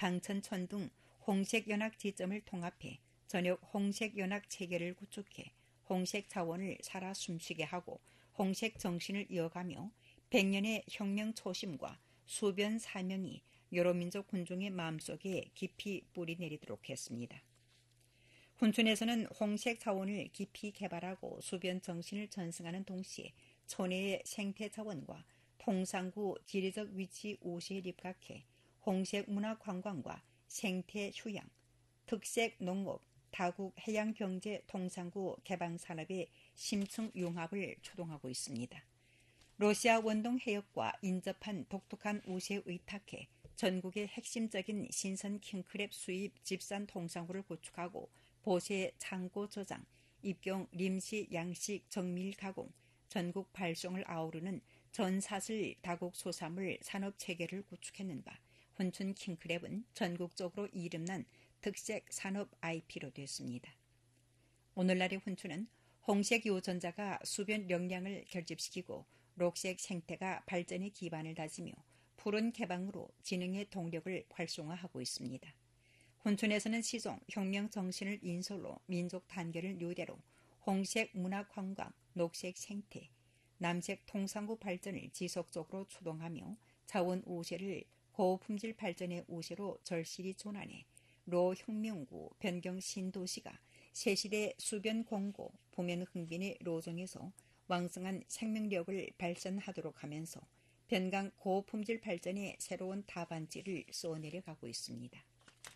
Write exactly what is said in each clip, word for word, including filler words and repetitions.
방천천 등 홍색연학 지점을 통합해 전역 홍색연학 체계를 구축해 홍색 자원을 살아 숨쉬게 하고 홍색 정신을 이어가며 백년의 혁명 초심과 수변 사명이 여러 민족 군중의 마음속에 깊이 뿌리 내리도록 했습니다. 훈춘에서는 홍색 자원을 깊이 개발하고 수변 정신을 전승하는 동시에 촌의 생태 자원과 통상구 지리적 위치 우시에 입각해 홍색 문화 관광과 생태 휴양, 특색 농업, 다국 해양 경제 통상구 개방 산업의 심층 융합을 추동하고 있습니다. 러시아 원동 해역과 인접한 독특한 우시에 의탁해 전국의 핵심적인 신선 킹크랩 수입 집산 통상구를 구축하고 보세 창고 저장, 입경 림시 양식 정밀 가공, 전국 발송을 아우르는 전사슬 다국 소사물 산업 체계를 구축했는가 훈춘 킹크랩은 전국적으로 이름난 특색 산업 아이피로 됐습니다. 오늘날의 훈춘은 홍색 유전자가 수변 역량을 결집시키고 녹색 생태가 발전의 기반을 다지며 푸른 개방으로 지능의 동력을 활성화하고 있습니다. 훈춘에서는 시종 혁명 정신을 인솔로 민족 단결을 유대로 홍색 문화 관광, 녹색 생태, 남색 통상구 발전을 지속적으로 추동하며 자원 우세를 고품질 발전의 우세로 절실히 전환해 로 혁명구 변경 신도시가 새시대 수변 공고 보면 흥빈의 로정에서 왕성한 생명력을 발산하도록 하면서 변강 고품질 발전의 새로운 답안지를 쏘내려가고 있습니다.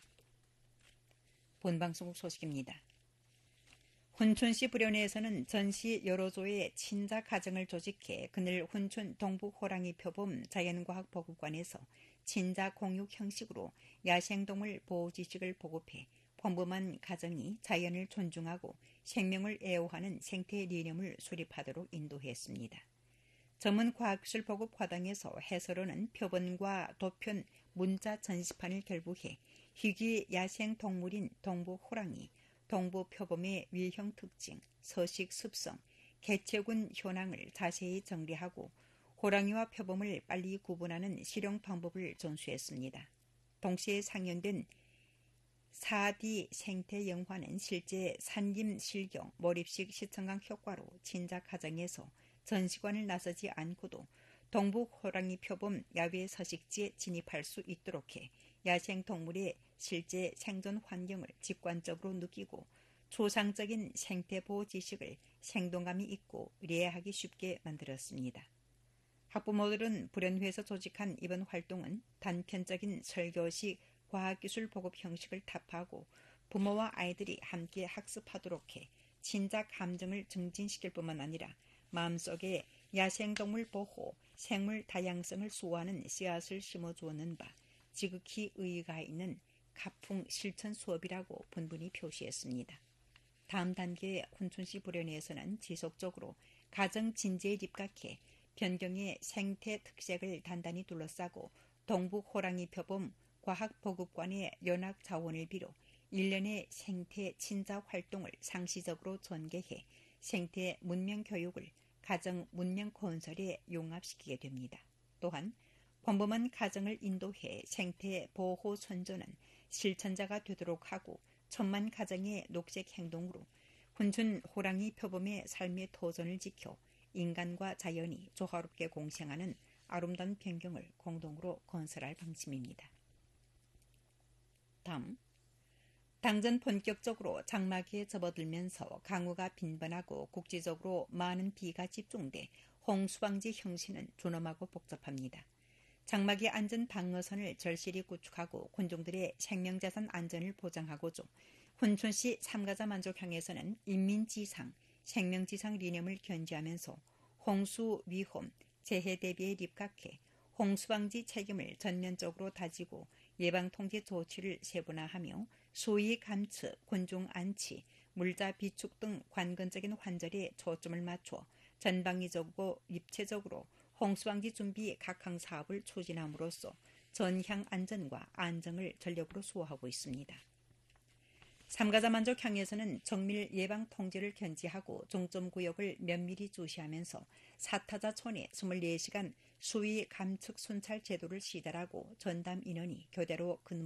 본방송국 소식입니다. 훈춘시 불현에서는 전시 여러 조의 친자 가정을 조직해 그늘 훈춘 동북 호랑이 표범 자연과학보급관에서 친자 공육 형식으로 야생동물 보호 지식을 보급해 평범한 가정이 자연을 존중하고 생명을 애호하는 생태 리념을 수립하도록 인도했습니다. 전문 과학기술 보급 과당에서 해설원은 표본과 도편 문자 전시판을 결부해 희귀 야생 동물인 동북 호랑이, 동부 표범의 위형 특징, 서식 습성, 개체군 현황을 자세히 정리하고 호랑이와 표범을 빨리 구분하는 실용 방법을 전수했습니다. 동시에 상연된 사 디 생태 영화는 실제 산림 실경, 몰입식 시청각 효과로 친자 가정에서 전시관을 나서지 않고도 동북 호랑이 표범 야외 서식지에 진입할 수 있도록 해 야생 동물의 실제 생존 환경을 직관적으로 느끼고 초상적인 생태 보호 지식을 생동감이 있고 이해하기 쉽게 만들었습니다. 학부모들은 불현회에서 조직한 이번 활동은 단편적인 설교식 과학기술 보급 형식을 타파하고 부모와 아이들이 함께 학습하도록 해 친자 감정을 증진시킬 뿐만 아니라 마음속에 야생동물 보호, 생물 다양성을 수호하는 씨앗을 심어주었는 바 지극히 의의가 있는 가풍 실천 수업이라고 분분히 표시했습니다. 다음 단계의 훈춘시 불현에서는 지속적으로 가정 진지에 입각해 변경의 생태 특색을 단단히 둘러싸고 동북 호랑이 표범 과학보급관의 연학 자원을 비롯 일련의 생태 친자 활동을 상시적으로 전개해 생태 문명 교육을 가정 문명 건설에 융합시키게 됩니다. 또한 평범한 가정을 인도해 생태 보호 선전은 실천자가 되도록 하고 천만 가정의 녹색 행동으로 훈춘 호랑이 표범의 삶의 터전을 지켜 인간과 자연이 조화롭게 공생하는 아름다운 변경을 공동으로 건설할 방침입니다. 다음, 당전 본격적으로 장마기에 접어들면서 강우가 빈번하고 국지적으로 많은 비가 집중돼 홍수방지 형신은 존엄하고 복잡합니다. 장마기 안전 방어선을 절실히 구축하고 군중들의 생명자산 안전을 보장하고자 훈춘시 삼가자만족항에서는 인민지상, 생명지상 리념을 견지하면서 홍수 위험, 재해 대비에 입각해 홍수방지 책임을 전면적으로 다지고 예방통제 조치를 세분화하며 수위 감축, 군중 안치, 물자 비축 등 관건적인 환절에 초점을 맞춰 전방위적으로 입체적으로 홍수방지 준비 각항 사업을 추진함으로써 전향 안전과 안정을 전력으로 수호하고 있습니다. 삼가자만족항에서는 정밀 예방 통제를 견지하고 중점구역을 면밀히 주시하면서 사타자촌에 이십사 시간 수위 감축 순찰 제도를 시달하고 전담 인원이 교대로 근무